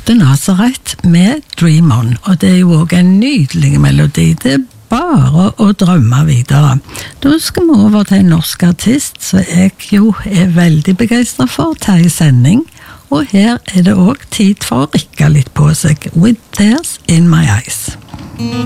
hørte Nazareth med Dream On, og det jo også en nydelig melodi. Det bare å drømme videre. Da skal vi over til en norsk artist, som jeg jo veldig begeistret for, til en sending, og her det også tid for å rikke litt på seg. With Tears in My Eyes.